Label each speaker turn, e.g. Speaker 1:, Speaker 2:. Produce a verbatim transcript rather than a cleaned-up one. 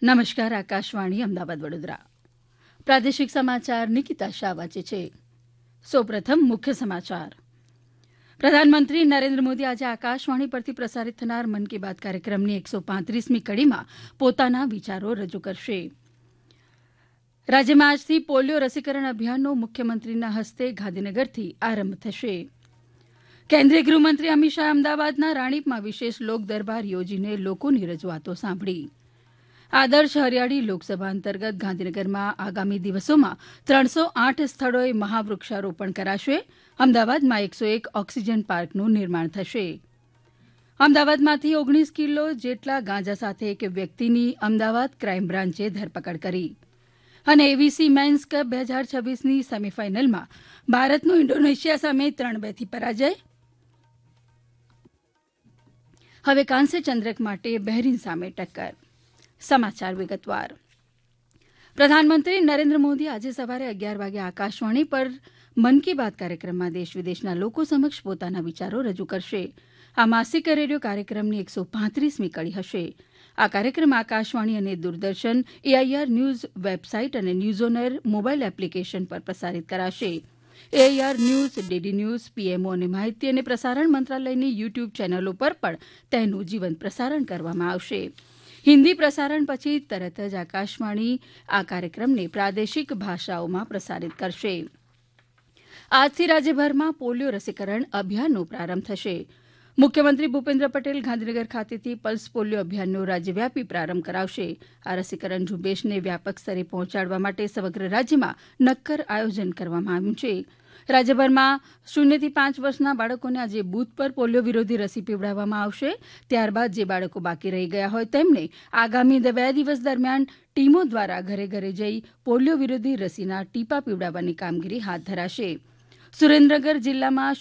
Speaker 1: નમસ્કાર આકાશવાણી અમદાવાદ વડોદરા પ્રાદેશિક સમાચાર નિકિતા શાહ વાંચે છે. સૌપ્રથમ મુખ્ય સમાચાર પ્રધાનમંત્રી નરેન્દ્ર મોદી આજે આકાશવાણી પરથી પ્રસારિત થનાર મન કી બાત કાર્યક્રમની એકસો પાંત્રીસમી કડીમાં પોતાના વિચારો રજૂ કરશે. રાજ્યમાં આજથી પોલિયો રસીકરણ અભિયાનનો મુખ્યમંત્રીના હસ્તે ગાંધીનગરથી આરંભ થશે. કેન્દ્રીય ગૃહમંત્રી અમિત શાહે અમદાવાદના રાણીપમાં વિશેષ લોકદરબાર યોજીને લોકોની રજૂઆતો સાંભળી. આદર્શ હરિયાળી લોકસભા અંતર્ગત ગાંધીનગરમાં આગામી દિવસોમાં ત્રણસો આઠ સ્થળોએ મહાવૃક્ષારોપણ કરાશે. અમદાવાદમાં એકસો એક ઓક્સિજન પાર્કનું નિર્માણ થશે. અમદાવાદમાંથી ઓગણીસ કિલો જેટલા ગાંજા સાથે એક વ્યક્તિની અમદાવાદ ક્રાઇમ બ્રાન્ચે ધરપકડ કરી. અને એવીસી મેન્સ કપ બે હજાર છવ્વીસની સેમીફાઇનલમાં ભારતનો ઇન્ડોનેશિયા સામે ત્રણ બે થી પરાજય. હવે કાંસ્ય ચંદ્રક માટે બહેરીન સામે ટક્કર. સમાચાર વિગતવાર પ્રધાનમંત્રી નરેન્દ્ર મોદી આજે સવારે અગિયાર વાગે આકાશવાણી પર મન કી બાત કાર્યક્રમમાં દેશ વિદેશના લોકો સમક્ષ પોતાના વિચારો રજૂ કરશે. આ માસિક રેડિયો કાર્યક્રમની એકસો પાંત્રીસમી કડી હશે. આ કાર્યક્રમ આકાશવાણી અને દૂરદર્શન, એઆઈઆર ન્યૂઝ વેબસાઇટ અને news on air mobile application પર પ્રસારિત કરાશે. AIR news, DD news, PMO અને માહિતી અને પ્રસારણ મંત્રાલયની યુટ્યુબ ચેનલો પર પણ તેનું જીવંત પ્રસારણ કરવામાં આવશે. હિન્દી પ્રસારણ પછી તરત જ આકાશવાણી આ કાર્યક્રમને પ્રાદેશિક ભાષાઓમાં પ્રસારિત કરશે. આજથી રાજ્યભરમાં પોલિયો રસીકરણ અભિયાનનો પ્રારંભ થશે. મુખ્યમંત્રી ભૂપેન્દ્ર પટેલ ગાંધીનગર ખાતેથી પલ્સ પોલિયો અભિયાનનો રાજ્યવ્યાપી પ્રારંભ કરાવશે. આ રસીકરણ ઝુંબેશને વ્યાપક સ્તરે પહોંચાડવા માટે સમગ્ર રાજ્યમાં નક્કર આયોજન કરવામાં આવ્યું છે. રાજ્યભરમાં શૂન્યથી પાંચ વર્ષના બાળકોને આજે બૂથ પર પોલિયો વિરોધી રસી પીવડાવવામાં આવશે. ત્યારબાદ જે બાળકો બાકી રહી ગયા હોય તેમને આગામી બે દિવસ દરમિયાન ટીમો દ્વારા ઘરે ઘરે જઈ પોલિયો વિરોધી રસીના ટીપા પીવડાવવાની કામગીરી હાથ ધરાશે. સુરેન્દ્રનગર જિલ્લામાં